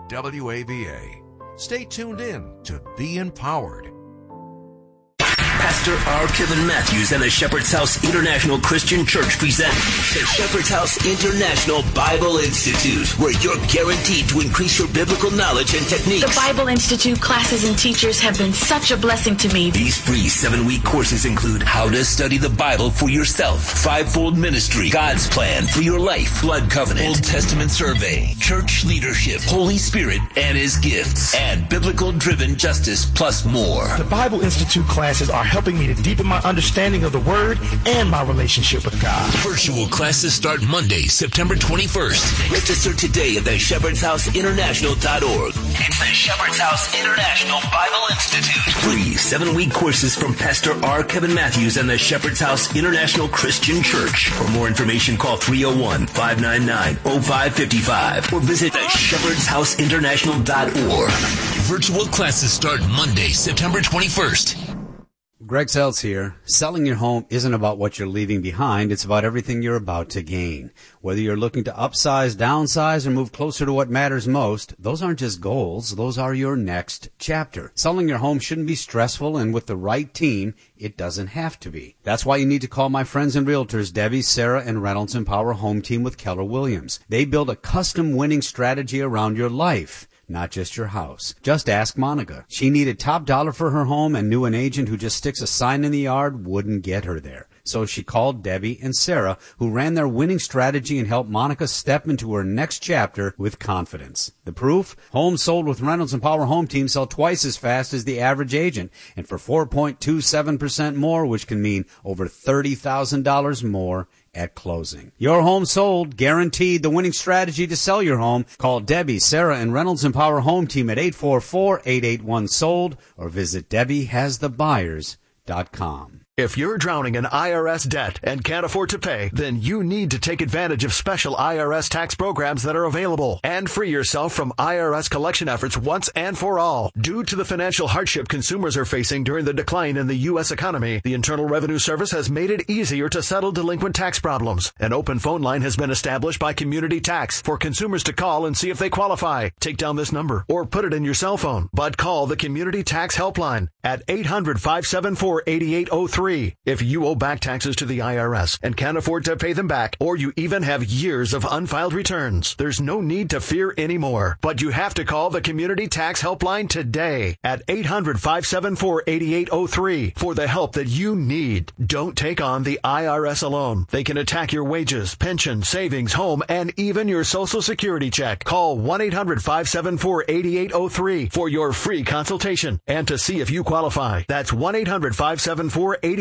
WAVA. Stay tuned in to Be Empowered. Pastor R. Kevin Matthews and the Shepherd's House International Christian Church present the Shepherd's House International Bible Institute, where you're guaranteed to increase your biblical knowledge and techniques. The Bible Institute classes and teachers have been such a blessing to me. These free 7-week courses include how to study the Bible for yourself, fivefold ministry, God's plan for your life, blood covenant, Old Testament survey, church leadership, Holy Spirit and His gifts, and biblical-driven justice, plus more. The Bible Institute classes are helping me to deepen my understanding of the Word and my relationship with God. Virtual classes start Monday, September 21st. Register today at the shepherdshouseInternational.org. It's the Shepherd's House International Bible Institute. Free 7-week courses from Pastor R. Kevin Matthews and the Shepherd's House International Christian Church. For more information, call 301-599-0555 or visit the shepherdshouseInternational.org. Virtual classes start Monday, September 21st. Greg Seltz here. Selling your home isn't about what you're leaving behind. It's about everything you're about to gain. Whether you're looking to upsize, downsize, or move closer to what matters most, those aren't just goals. Those are your next chapter. Selling your home shouldn't be stressful, and with the right team, it doesn't have to be. That's why you need to call my friends and realtors, Debbie, Sarah, and Reynolds Empower Home Team with Keller Williams. They build a custom winning strategy around your life, not just your house. Just ask Monica. She needed top dollar for her home and knew an agent who just sticks a sign in the yard wouldn't get her there. So she called Debbie and Sarah, who ran their winning strategy and helped Monica step into her next chapter with confidence. The proof? Homes sold with Reynolds and Power Home Team sell twice as fast as the average agent, and for 4.27% more, which can mean over $30,000 more at closing. Your home sold, guaranteed. The winning strategy to sell your home. Call Debbie, Sarah, and Reynolds and Power Home Team at 844-881-SOLD or visit DebbieHasTheBuyers.com. If you're drowning in IRS debt and can't afford to pay, then you need to take advantage of special IRS tax programs that are available and free yourself from IRS collection efforts once and for all. Due to the financial hardship consumers are facing during the decline in the U.S. economy, the Internal Revenue Service has made it easier to settle delinquent tax problems. An open phone line has been established by Community Tax for consumers to call and see if they qualify. Take down this number or put it in your cell phone, but call the Community Tax Helpline at 800-574-8803. If you owe back taxes to the IRS and can't afford to pay them back, or you even have years of unfiled returns, there's no need to fear anymore. But you have to call the Community Tax Helpline today at 800-574-8803 for the help that you need. Don't take on the IRS alone. They can attack your wages, pension, savings, home, and even your Social Security check. Call 1-800-574-8803 for your free consultation and to see if you qualify. That's 1-800-574-8803.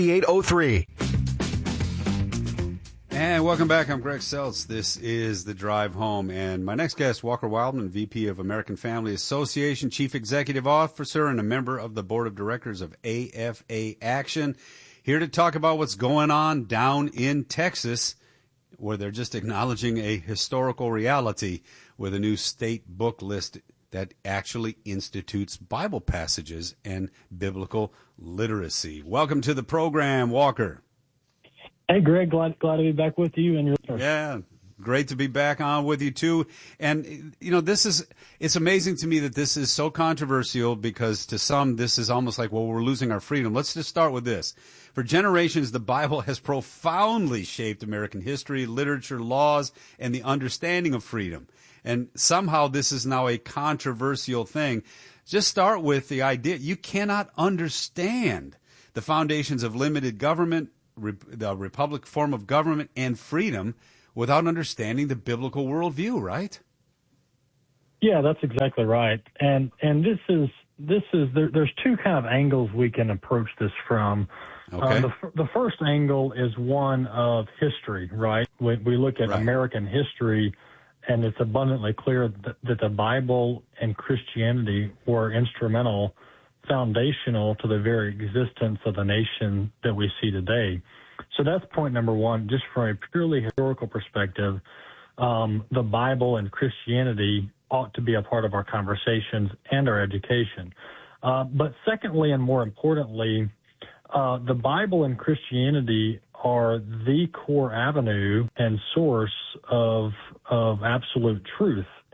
And welcome back. I'm Greg Seltz. This is The Drive Home. And my next guest, Walker Wildman, VP of American Family Association, Chief Executive Officer, and a member of the Board of Directors of AFA Action, here to talk about what's going on down in Texas, where they're just acknowledging a historical reality with a new state book list that actually institutes Bible passages and biblical literacy. Welcome to the program, Walker. Hey, Greg, glad to be back with you and your listeners. Yeah, great to be back on with you, too. And, you know, it's amazing to me that this is so controversial because to some, this is almost like, well, we're losing our freedom. Let's just start with this. For generations, the Bible has profoundly shaped American history, literature, laws, and the understanding of freedom. And somehow this is now a controversial thing. Just start with the idea you cannot understand the foundations of limited government, the republic form of government, and freedom without understanding the biblical worldview, right? Yeah, that's exactly right. And there's two kind of angles we can approach this from. Okay. The first angle is one of history, right? We look at American history, and it's abundantly clear that the Bible and Christianity were instrumental, foundational to the very existence of the nation that we see today. So that's point number one. Just from a purely historical perspective, the Bible and Christianity ought to be a part of our conversations and our education. But secondly, and more importantly, the Bible and Christianity are the core avenue and source of absolute truth.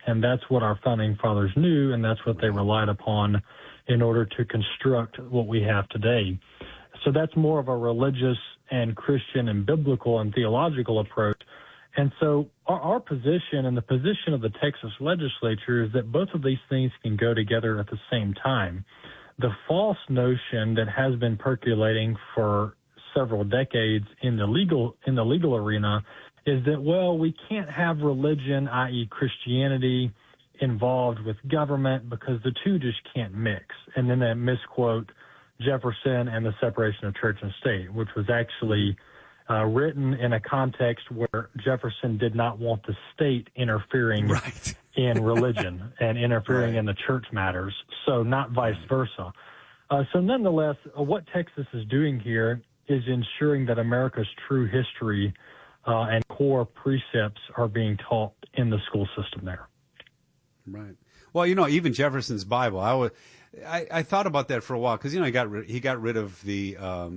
And that's what our founding fathers knew, and that's what they relied upon in order to construct what we have today. So that's more of a religious and Christian and biblical and theological approach. And so our position and the position of the Texas legislature is that both of these things can go together at the same time. The false notion that has been percolating for several decades in the legal arena is that, well, we can't have religion, i.e. Christianity, involved with government because the two just can't mix. And then they misquote Jefferson and the separation of church and state, which was actually written in a context where Jefferson did not want the state interfering in religion and interfering in the church matters, so not vice versa. So nonetheless, what Texas is doing here is ensuring that America's true history and core precepts are being taught in the school system there. Right. Well, even Jefferson's Bible, I thought about that for a while because he got rid of the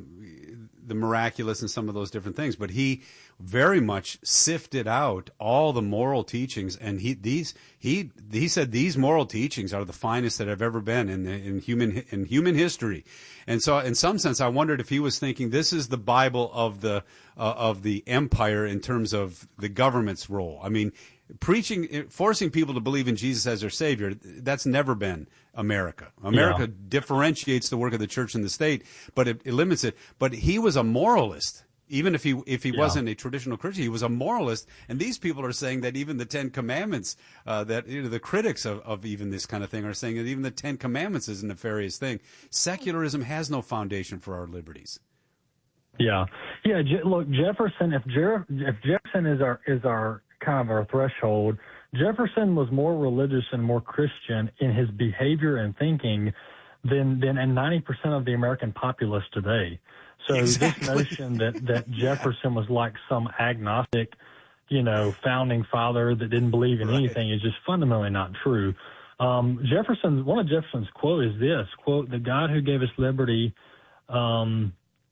miraculous and some of those different things, but he very much sifted out all the moral teachings, and he said these moral teachings are the finest that have ever been in human history. And so, in some sense, I wondered if he was thinking this is the Bible of the empire in terms of the government's role. I mean, forcing people to believe in Jesus as their Savior, that's never been America. America differentiates the work of the church and the state, but it limits it. But he was a moralist. Even if he wasn't a traditional Christian, he was a moralist. And these people are saying that even the Ten Commandments, that the critics of even this kind of thing are saying that even the Ten Commandments is a nefarious thing. Secularism has no foundation for our liberties. Yeah. Look, Jefferson. If Jefferson is our kind of our threshold, Jefferson was more religious and more Christian in his behavior and thinking than 90% of the American populace today. So this notion that Jefferson was like some agnostic, founding father that didn't believe in anything is just fundamentally not true. One of Jefferson's quote is this, quote, "The God who gave us liberty, the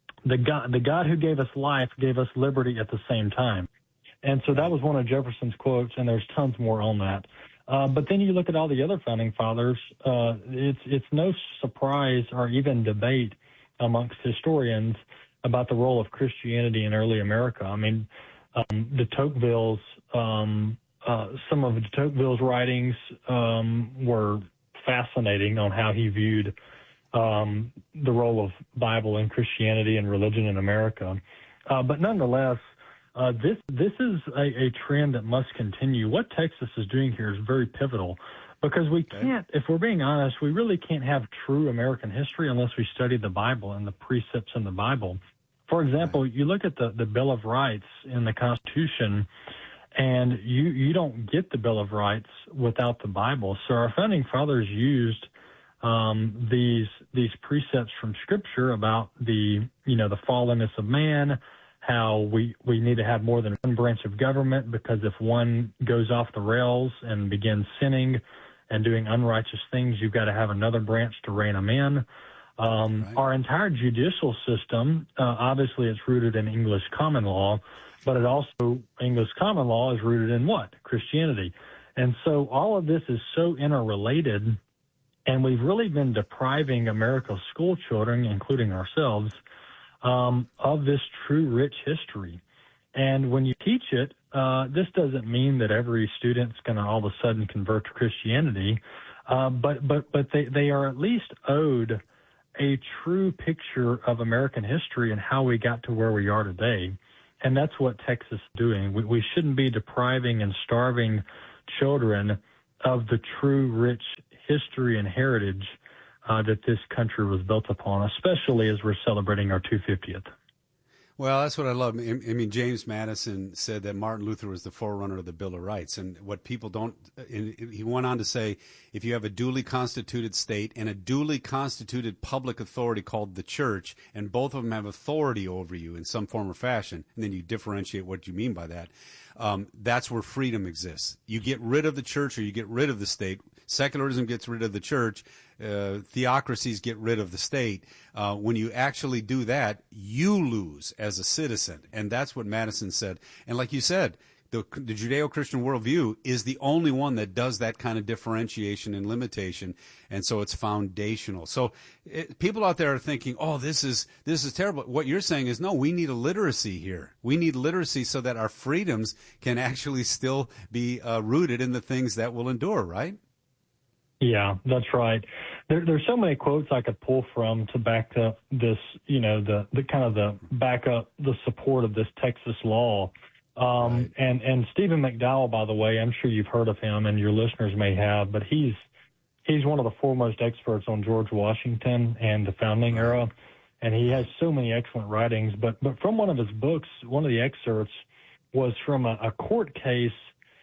God who gave us life gave us liberty at the same time." And so that was one of Jefferson's quotes, and there's tons more on that. But then you look at all the other founding fathers, it's no surprise or even debate amongst historians about the role of Christianity in early America. I mean, de Tocqueville's, some of de Tocqueville's writings were fascinating on how he viewed the role of Bible and Christianity and religion in America. But nonetheless, this is a trend that must continue. What Texas is doing here is very pivotal because we can't, if we're being honest, we really can't have true American history unless we study the Bible and the precepts in the Bible. For example, you look at the Bill of Rights in the Constitution, and you don't get the Bill of Rights without the Bible. So our founding fathers used these precepts from Scripture about the fallenness of man, how we need to have more than one branch of government because if one goes off the rails and begins sinning and doing unrighteous things, you've got to have another branch to rein them in. Our entire judicial system, obviously it's rooted in English common law, but English common law is rooted in what? Christianity. And so all of this is so interrelated, and we've really been depriving America's school children, including ourselves, of this true rich history. And when you teach it, this doesn't mean that every student's going to all of a sudden convert to Christianity, but they are at least owed a true picture of American history and how we got to where we are today. And that's what Texas is doing. We shouldn't be depriving and starving children of the true rich history and heritage that this country was built upon, especially as we're celebrating our 250th. Well, that's what I love. I mean, James Madison said that Martin Luther was the forerunner of the Bill of Rights. And what people don't, he went on to say, if you have a duly constituted state and a duly constituted public authority called the church, and both of them have authority over you in some form or fashion, and then you differentiate what you mean by that, that's where freedom exists. You get rid of the church or you get rid of the state. Secularism gets rid of the church. Theocracies get rid of the state. When you actually do that, you lose as a citizen. And that's what Madison said. And like you said, the Judeo-Christian worldview is the only one that does that kind of differentiation and limitation, and so it's foundational. So people out there are thinking, oh, this is terrible. What you're saying is, no, we need a literacy here. We need literacy so that our freedoms can actually still be rooted in the things that will endure, right? Yeah, that's right. There's so many quotes I could pull from to back up this, the kind of the back up the support of this Texas law. Right. And Stephen McDowell, by the way, I'm sure you've heard of him and your listeners may have, but he's one of the foremost experts on George Washington and the founding era. And he has so many excellent writings, but from one of his books, one of the excerpts was from a court case,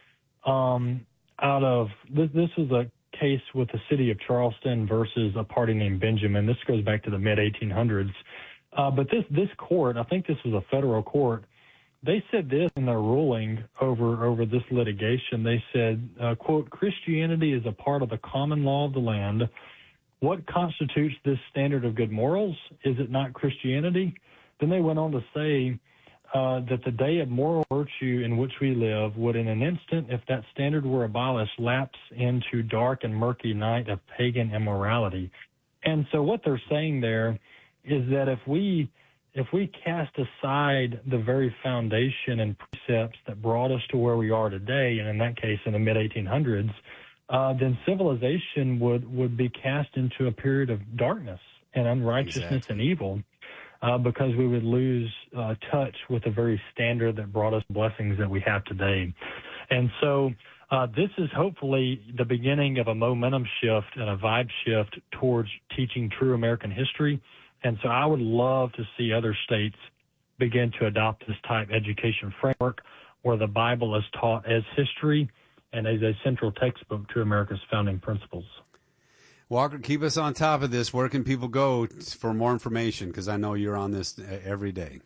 out of this was a case with the city of Charleston versus a party named Benjamin. This goes back to the mid 1800s. But this court, I think this was a federal court, they said this in their ruling over this litigation. They said, quote, Christianity is a part of the common law of the land. What constitutes this standard of good morals? Is it not Christianity? Then they went on to say that the day of moral virtue in which we live would in an instant, if that standard were abolished, lapse into dark and murky night of pagan immorality. And so what they're saying there is that if we cast aside the very foundation and precepts that brought us to where we are today, and in that case in the mid-1800s, then civilization would be cast into a period of darkness and unrighteousness and evil, because we would lose touch with the very standard that brought us blessings that we have today. And so this is hopefully the beginning of a momentum shift and a vibe shift towards teaching true American history. And so I would love to see other states begin to adopt this type education framework where the Bible is taught as history and as a central textbook to America's founding principles. Walker, keep us on top of this. Where can people go for more information? Because I know you're on this every day.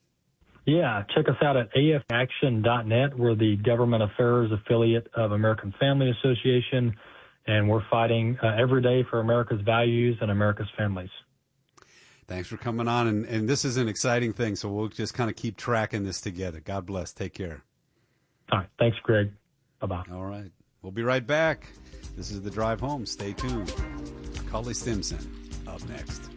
Yeah, check us out at afaction.net. We're the government affairs affiliate of American Family Association, and we're fighting every day for America's values and America's families. Thanks for coming on, and this is an exciting thing, so we'll just kind of keep tracking this together. God bless. Take care. All right. Thanks, Greg. Bye-bye. All right. We'll be right back. This is The Drive Home. Stay tuned. Cully Stimson up next.